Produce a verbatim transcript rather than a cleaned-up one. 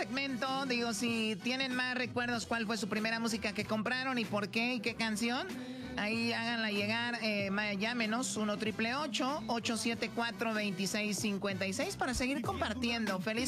segmento. Digo, si tienen más recuerdos, ¿cuál fue su primera música que compraron y por qué y qué canción? Ahí háganla llegar, eh, llámenos uno triple ocho, ocho siete cuatro, dos seis cinco seis para seguir compartiendo. Feliz